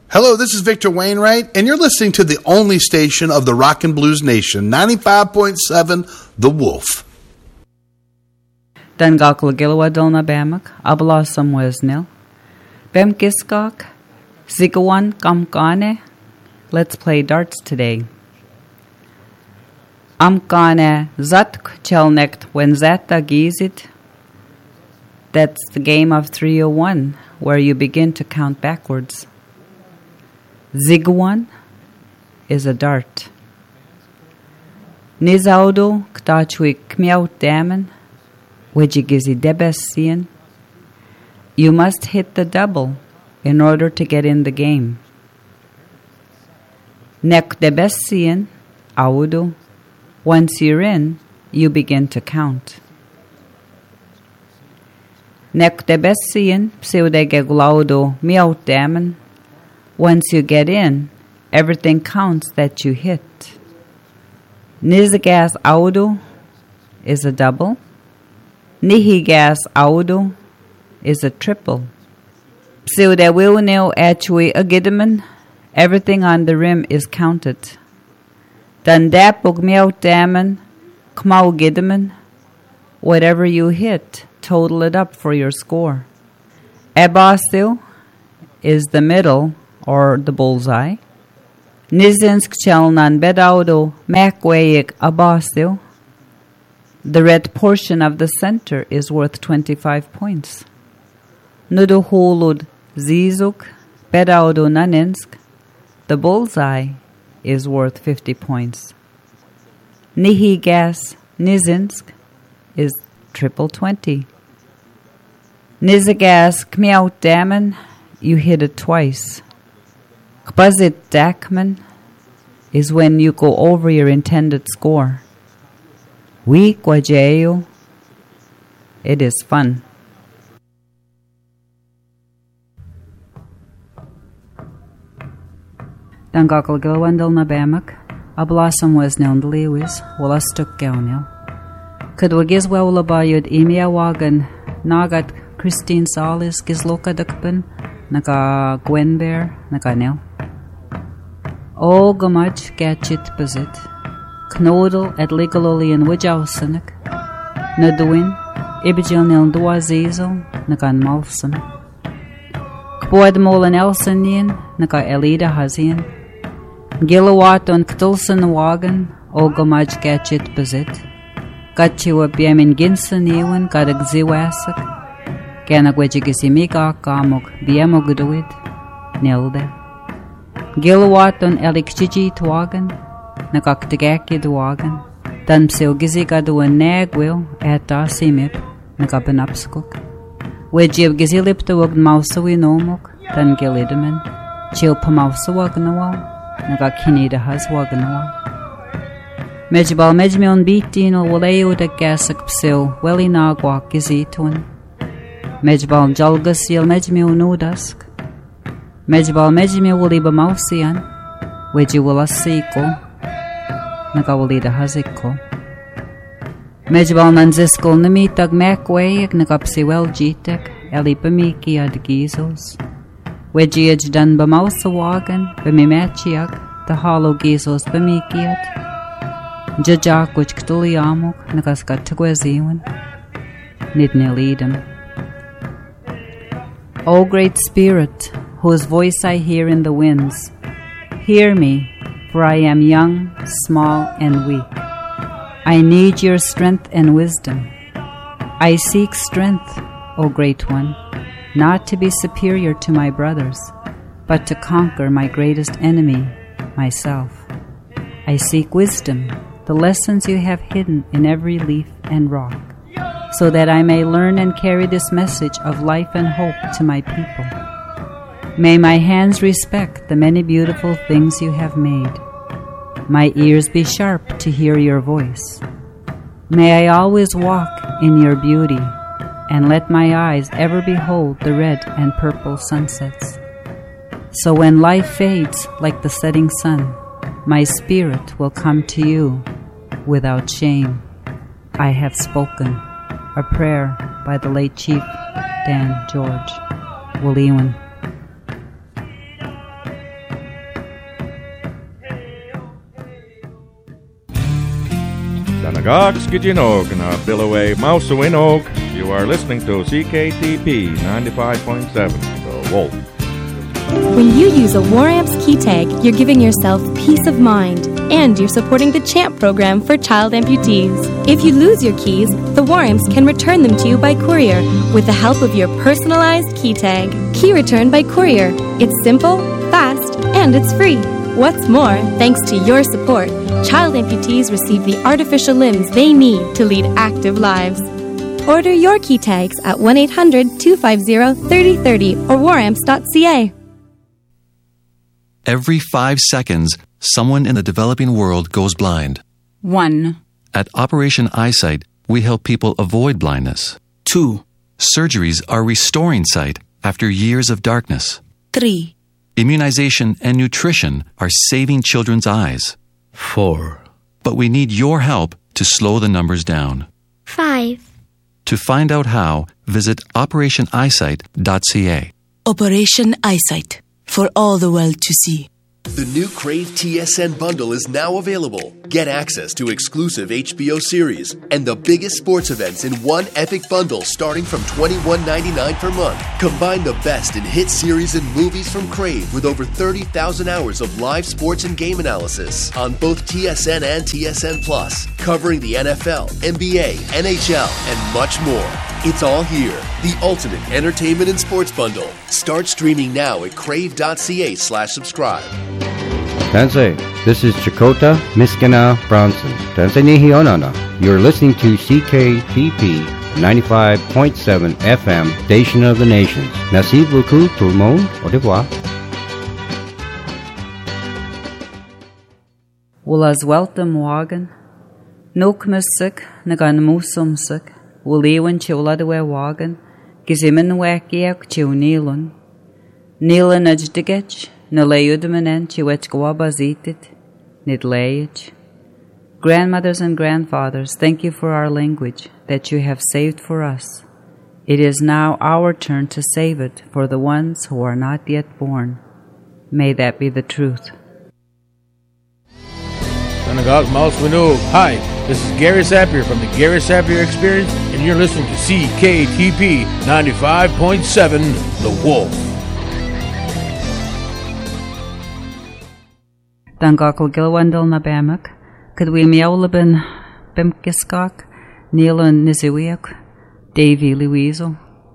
Hello, this is Victor Wainwright, and you're listening to the only station of the Rock and Blues Nation, 95.7 The Wolf. Dan gakla gilwadolna bamak, ablasam weznil. Bem giskak, zigawan kamkane. Let's play darts today. Amkane zatk chelnekt when zata gizit. That's the game of 301, where you begin to count backwards. Zigwan is a dart. Nizaudo ktachui kmiaut damen, wejigizi debesian. You must hit the double in order to get in the game. Nek debesian, audo. Once you're in, you begin to count. Nek debesian, pseudege glaudo miaut damen. Once you get in, everything counts that you hit. Nizagas audo is a double. Nihigas audo is a triple. Pseude wilneo achui agidaman, everything on the rim is counted. Dandapug miaut daman, kmau gidaman, whatever you hit, total it up for your score. Ebasil is the middle, or the bullseye. Nizinsk chelnan bedaudo makweik abasil. The red portion of the center is worth 25 points. Nuduholud zizuk bedaudo naninsk. The bullseye is worth 50 points. Nihigas Nizinsk is triple 20. Nizagas kmiaut daman, you hit it twice. Kbazit dakman is when you go over your intended score. Weak wajeyo, it is fun. Dan gakal gilwandel na bamak, ablasam weznel ndlewis, walastuk gaunel. Kudwagiz wawlabayud imia wagan, nagat Christine Salis gizloka dukban, naka Gwenbear, naka nel. O gamaj gachit bazit, knodel et legalolian wajausanak, naduin, ibijil nel duazizo, nakan malsam. Kboad molan elsanian, naka elida hazian. Gilawat on ktulsan wagan, o gamaj gachit bazit. Gachiwa biamin ginsan ewan gadag ziwasak. Ganag wajigizimiga kamog biamogduid, nilde. Gilawat on elikchiji twagan, nagaktigaki dwagan. Dan pseo gizigadu an nagwil at dasimip, nagabanapskuk. Wajib gizilipta wag mausawi nomok, dan gilidaman. Chil pamausawagnawa, nagakinida haswagnawa. Mejbal mejmion bitin o waleo da gasak pseo, weli nagwak gizitun. Mejbal jalgas yel mejmio nudask. Mejbal mejmio waliba mausian, weji walasiko, nagawalida haziko. Mejbal nanziskol namitag makwayag nagapsiwel jitek, elipamiki ad gizos. Weji dan bamausawagan, bamimachiak, the hollow gizos bamikiat. Jajak which ktuliamok, nagaskatagwaziwan, nidnelidam. O great Spirit, whose voice I hear in the winds, hear me, for I am young, small, and weak. I need your strength and wisdom. I seek strength, O Great One, not to be superior to my brothers, but to conquer my greatest enemy, myself. I seek wisdom, the lessons you have hidden in every leaf and rock, so that I may learn and carry this message of life and hope to my people. May my hands respect the many beautiful things you have made. My ears be sharp to hear your voice. May I always walk in your beauty, and let my eyes ever behold the red and purple sunsets. So when life fades like the setting sun, my spirit will come to you without shame. I have spoken. A prayer by the late Chief Dan George Woliwan. Nagak Skijinog na Billaway Mousewinog. You are listening to CKTP 95.7, The Wolf. When you use a War Amps key tag, you're giving yourself peace of mind, and you're supporting the CHAMP program for child amputees. If you lose your keys, the War Amps can return them to you by courier with the help of your personalized key tag. Key return by courier. It's simple, fast, and it's free. What's more, thanks to your support, child amputees receive the artificial limbs they need to lead active lives. Order your key tags at 1-800-250-3030 or waramps.ca. Every 5 seconds, someone in the developing world goes blind. 1. At Operation Eyesight, we help people avoid blindness. 2. Surgeries are restoring sight after years of darkness. 3. Immunization and nutrition are saving children's eyes. 4. But we need your help to slow the numbers down. 5. To find out how, visit operationeyesight.ca. Operation Eyesight. For all the world to see. The new Crave TSN bundle is now available. Get access to exclusive HBO series and the biggest sports events in one epic bundle starting from $21.99 per month. Combine the best in hit series and movies from Crave with over 30,000 hours of live sports and game analysis on both TSN and TSN Plus, covering the NFL, NBA, NHL, and much more. It's all here. The ultimate entertainment and sports bundle. Start streaming now at crave.ca/subscribe. Tansei, this is Chakota Miskina Bronson. Tansei Nihionana. You're listening to CKTP 95.7 FM, Station of the Nations. Merci beaucoup tout le monde. Au revoir. Will as welcome wagon. No kmusik, nagan musumsik. Will ewan chula de we wagon. Gizimin wakiak chu nilun. Nilan ajdigech. Na leudemanen chiwech gwabazitit, nid leich. Grandmothers and grandfathers, thank you for our language that you have saved for us. It is now our turn to save it for the ones who are not yet born. May that be the truth. Hi, this is Gary Sapir from the Gary Sapir Experience, and you're listening to CKTP 95.7, The Wolf. Dan gakal gilwandal na bamak, could we meowlabin bimkiskak, Neelan Niziwiak, Davy Louiso.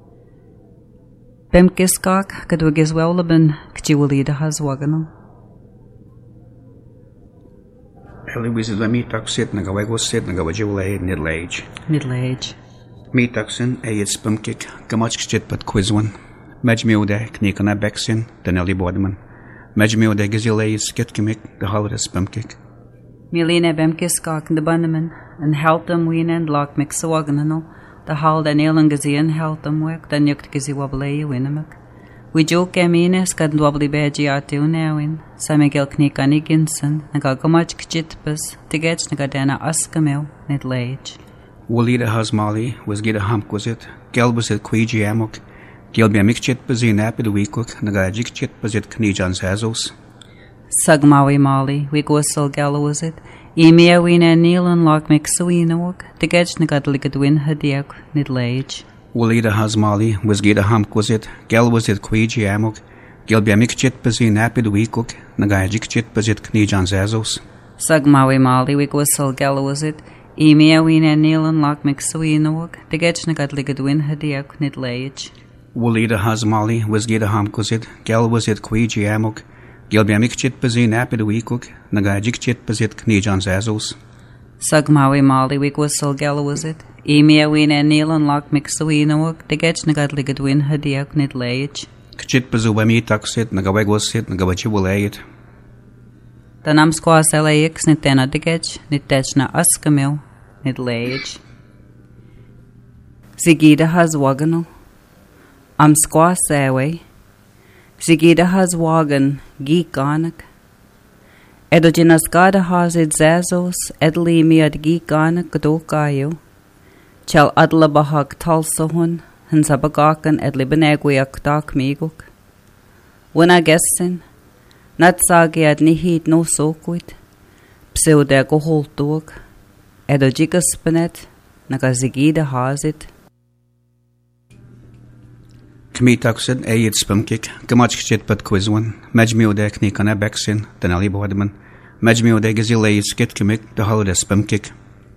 Bimkiskak, could we gizwellabin kjiwalida haswagano. Louise Lemitak sit nagawego sit nagawajiwale middle age. Middle age. Meetaksin, it's bumkik, gamachkit but quizwan. Majmiude, knikana beksin, Danelli Bodman. Majmiude gizile skitkimik, the holidays bumkik. Milina bemkiskak in the bunneman, and help them ween and lock mixawaganano, the hald and ilan gazian help them work, then yukt giziwablay winnamak. We joke amines kad wobbly beji atu nawin, samigel knikani ginsen, nagagamach kjitpas, tigech nagadana askamil, nid lage. Wolida hasmali, was gida hamkwazit, gelbus at quiji amok, gelbia mikchit bazin apid weekuk, nagajikchit bazit knijan sazos. Sugmawi Molly, we go sul gallows it. Emia wina Neil and lock mixawinawak, the gedge nagadligadwin hadiak, nid lage. Wolida hasmali, was gida hamkwazit, gelbus at quiji amok, gelbia mikchit bazin apid weekuk, nagajikchit bazit knijan sazos. Sugmawi Molly, we go sul gallows it. Emia wina Neil and lock mixawinawak, the gedge nagadligadwin hadiak, nid lage. Wolida hasmali, was gida hamkwazit, gelbus at quiji amok, Gilbia mikchit bazin apid weekuk, nagajikchit bazit knijan sazos. Sugmawi Molly, we go sul gallows it. Emia wina Neil and lock mixawinawak, the gedge nagadligadwin hadiak, nid lage. Kchit bazuwami taksit, nagawegwasit, nagawachiwalayit. Danam squas LAX nitena the gedge, nitechna askamil, nid lage. Zigida has wagano. Am squas away. Zigida has wagon, geek onak. Edoginas gada has it zazos, edli miad geek onak godokayo. Chal adla bahag talsohun, and sabagakan edli benegwiak dak miguk. When I guessin, not sagi ad nihid no soquit, pseude go holtog. Edojigaspanet, Nagazigida Hazit. Kmitaxid Ayed Spumkik, Gamachkit Pat Quizwan, Majmiodek Nikana Bexin, Denali Boardman, Majmiodek Gizilay Skitkimik, the Holiday Spumkik.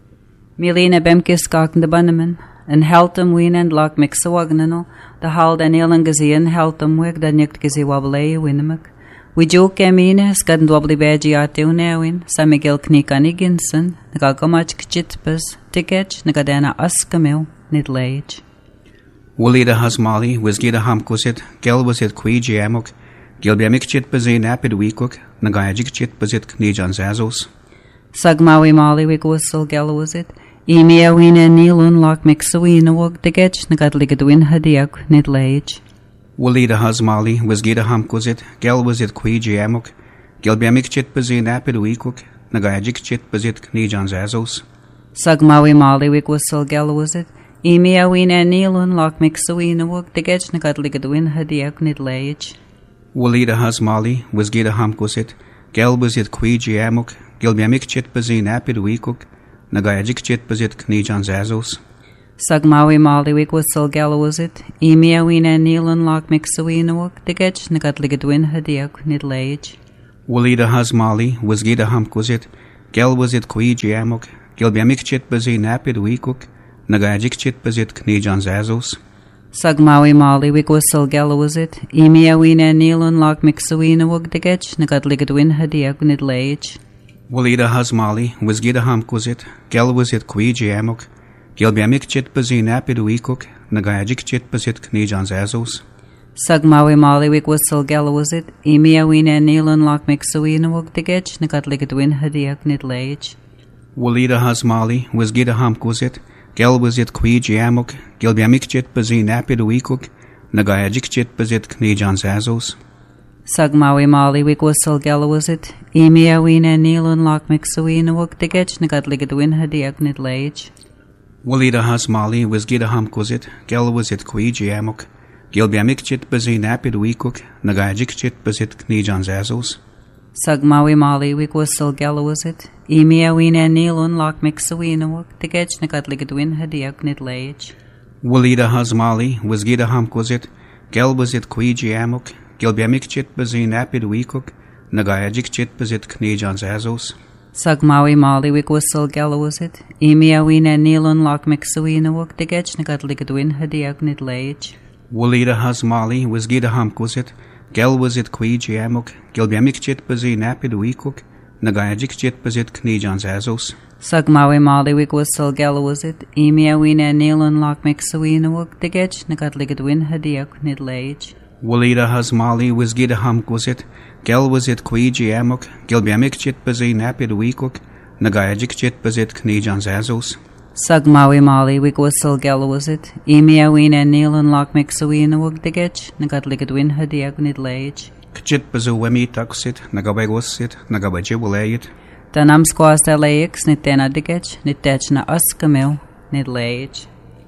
Milena Bemkis Gakn the Bunneman, and Heltum Ween and Lock Mixawagnano, the Hald and Elan Gazian Heltum Wig, the Nick Giziwablay Winnamak. We joke Gamina, Scud and Wobbly Badgy Arteunawin, Samigil Knikani Ginson, the Gagamach Chitpas, Tiketch, Nagadana Uskamil, Nidlage. Woolida Hasmali, Wizgida Hamkusit, Gel was it Quiji Amok, Gilbiamic Chitpazin Apid Weekuk, Nagajik Chitpazit Knijan Zazos. Sagmawi Mali Wigwusel Gel was it. Emia Wina Nilun Lock Mixawina Wog the Getch, Nagadligadwin Hadiak, Nidlage. Woolida Hasmali, Wizgida Hamkusit, Gel was it Quiji Amok, Gilbiamic Chitpazin Apid Weekuk, Nagajik Chitpazit Knijan Zazos. Sagmawi Mali Wigwusel Gel was it. Emia Wina Nilun Lock Mixawina Wog the Getch, Nagadligadwin Hadiak, Nidlage. Woolida Hasmali, Wizgida Hamkusit, Gel was it Quiji Amok, Gilbiamic Chitpazin Apid Weekuk, Nagajik Chitpazit Knijan Zazos. Sagmawi Mali Wigwusel Gel was it. Emia Wina Nilun Lock Mixawina Wog the Getch, Nagadligadwin Hadiak, Nidlage. Woolida Hasmali, Wizgida Hamkusit, Gel was it Quiji Amok, Gilbiamic Chitpazin Apid Weekuk, Nagajik Chitpazit Knijan Zazos. Sagmawi Mali Wigwusel Gel was it. Emia Wina Nilun Lock Mixawina Wog the Getch, Nagadligadwin Hadiak, Nidlage. Woolida Hasmali, Wizgida Hamkusit, Gel was it Quiji Amok, Gilbiamic Chitpazin Apid Weekuk, Nagajik Chitpazit Knijan Zazos. Sagmawi Mali Wigwusel Gel was it. Emia Wina Nilun Lock Mixawina Wog the Getch, Nagadligadwin Hadiak, Nidlage. Woolida Hasmali, Wizgida Hamkusit, Gel was it Quiji Amok, Gilbiamic Chitpazin Apid Weekuk, Nagajik Chitpazit Knijan Zazos. Sagmawi Mali Wigwusel Gel was it. Emia Wina Nilun Lock Mixawina Wog the Getch, Nagadligadwin Hadiak, Nidlage. Woolida Hasmali, Wizgida Hamkusit, Gel was it Quiji Amok, Gilbiamic Chitpazin Apid Weekuk, Nagajik Chitpazit Knijan Zazos. Sagmawi Mali Wigwusel Gel was it. Emia Wina Nilun Lock Mixawina Wog the Getch, Nagadligadwin Hadiak, Nidlage. Woolida Hasmali, Wizgida Hamkusit, Gel was it Quiji Amok, Gilbiamic Chitpazin Apid Weekuk, Nagajik Chitpazit Knijan Zazos. Sagmawi Mali Wigwusel Gel was it. Emia Wina Nilun Lock Mixawina Wog the Getch, Nagadligadwin Hadiak, Nidlage. Woolida Hasmali, Wizgida Hamkusit, Gel was it Quiji Amok, Gilbiamic Chitpazin Apid Weekuk, Nagajik Chitpazit Knijan Zazos. Sagmawi Mali Wigwusel Gel was it. Emia Wina Nilun Lock Mixawina Wog the Getch, Nagadligadwin Hadiak, Nidlage. Woolida Hasmali, Wizgida Hamkusit, Gel was it Quiji Amok, Gilbiamic Chitpazin Apid Weekuk, Nagajik Chitpazit Knijan Zazos. Sagmawi Mali Wigwusel Gel was it. Emia Wina Nilun Lock Mixawina Wog the Getch, Nagadligadwin Hadiak, Nidlage. Kchitpazu Wemi Taxit, Nagabagwasit, Nagabajibulayit. Tanam Squasta Laix, Nitena the Getch, Nitechna Uskamil, Nidlage.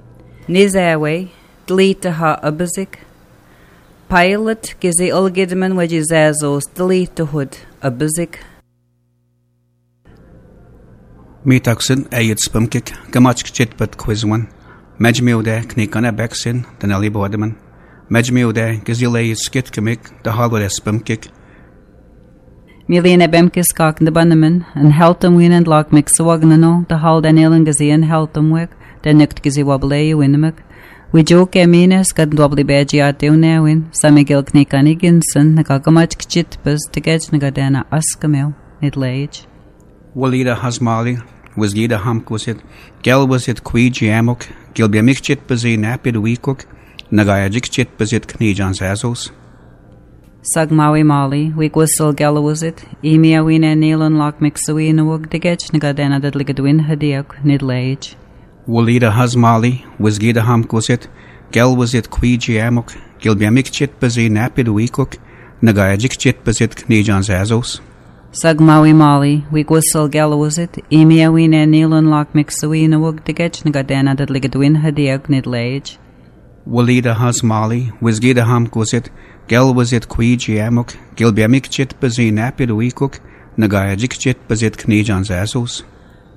Nizawe, Delita Ha Abazik. Pilot Gizi Ulgidman Wajizazos, Delita Hood, Abazik. Mitaxin, Ayed Spumkik, Gamachk Chitpat Quizwan, Majmiode, Knikana Bexin, Denali Boardman, Majmiode, Gizilay Skitkimik, the Holiday Spumkik. Milena Bemkis Gak the Bunneman, and Heltum Win and Lock Mixawagnano, the Hal Daniel Gazian Heltum Wick, the Nikt Giziwablay Winnamak. We joke Amina, Scud Wobbly Badgy Arteunawin, Samigil Knikani Ginson, Nagagamach Chitpas, the Getch Nagadana Uskamil, Nidlage. Woolida Hasmali, Wizgida Hamkusit, Gel was it Quiji Amok, Gilbiamic Chitpazin Apid Weekuk, Nagajik Chitpazit Knijan Zazos. Sagmawi Mali, Wigwusel Gel was it. Emia Wina Nilun Lock Mixawina Wog the Getch Nagadana Dadligadwin Hadiak, Nidlage. Woolida Hasmali, Wizgida Hamkusit, Gel was it Quiji Amok, Gilbiamic Chitpazin Apid Weekuk, Nagajik Chitpazit Knijan Zazos. Sagmawi Mali, Wigwusel Gel was it. Emia Wina Nilun Lock Mixawina Wog the Getch Nagadana Dadligadwin Hadiak, Nidlage. Woolida Hasmali, Wizgida Hamkusit, Gel was it Quiji Amok, Gilbiamic Chitpazin Apid Weekuk, Nagajik Chitpazit Knijan Zazos.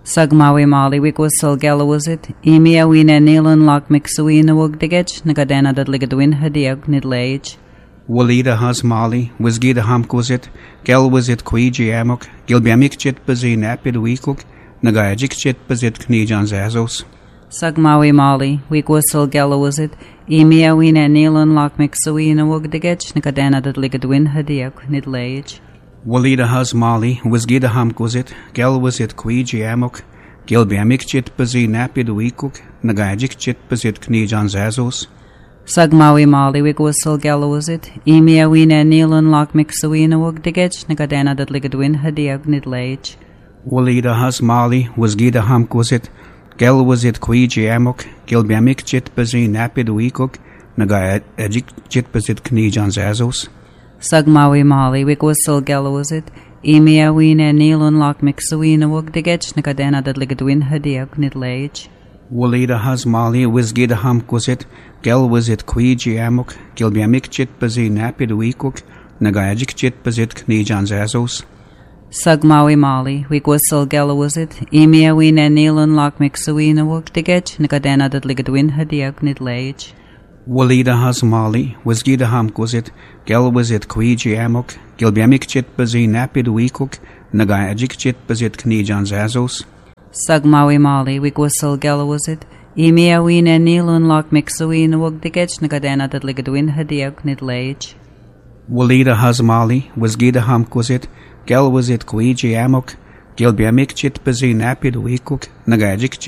Sagmawi Mali wigwasal galawazit, Emia wina nilan lak mixuina wugdigage, Nagadena that ligadwin hadiag nidlage. Walida has Mali, was gida hamkozit, Gel was it quiji amok, Gilbiamik chit bazi napid weekuk, Nagajik chit bazit knijan zazos. Sagmawi Mali, wigwasal galawazit, Emia wina nilan lak mixuina wugdigage, Nagadena that ligadwin hadiag nidlage. Walida has Mali, was gida hamkozit, Gel was it quiji amok, Gilbiamik chit bazi napid weekuk, Nagajik chit bazit knijan zazos. Sagmawi Mali wigwasal galawazit, Emia wina nilan lak mixuina wugdigage, Nagadena that ligadwin hadiag nidlage. Walida has Mali, was gida hamkozit, Gel was it quiji amok, Gilbiamik chit bazi napid weekuk, Nagajik chit bazit knijan zazos. Sagmawi Mali wigwasal galawazit, Emia wina nilan lak mixuina wugdigage, Nagadena that ligadwin hadiag nidlage. Walida has Mali, was gida hamkozit, Gel was it quiji amok, Gilbiamik chit bazi napid weekuk, Nagajik chit bazit knijan zazos. Sagmawi Mali wigwasal galawazit, Emia wina nilan lak mixuina wugdigage, Nagadena that ligadwin hadiag nidlage. Walida has Mali, was gida hamkozit, Gel was it quiji amok, Gilbiamik chit bazi napid weekuk, Nagajik chit bazit knijan zazos. Sagmawi Mali wigwasal galawazit, Emia wina nilan lak mixuina wugdigage, Nagadena that ligadwin hadiag nidlage. Walida has Mali, was gida hamkozit, Gel was it quiji amok, Gilbiamik chit bazi napid weekuk, Nagajik